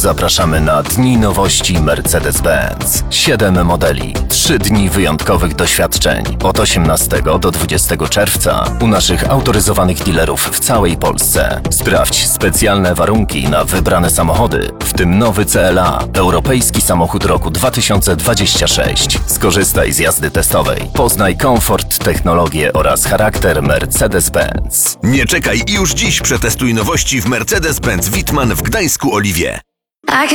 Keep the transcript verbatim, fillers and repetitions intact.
Zapraszamy na Dni Nowości Mercedes-Benz. Siedem modeli, trzy dni wyjątkowych doświadczeń. Od osiemnastego do dwudziestego czerwca u naszych autoryzowanych dealerów w całej Polsce. Sprawdź specjalne warunki na wybrane samochody, w tym nowy C L A, europejski samochód roku dwa tysiące dwudziesty szósty. Skorzystaj z jazdy testowej. Poznaj komfort, technologię oraz charakter Mercedes-Benz. Nie czekaj i już dziś przetestuj nowości w Mercedes-Benz Wittmann w Gdańsku Oliwie.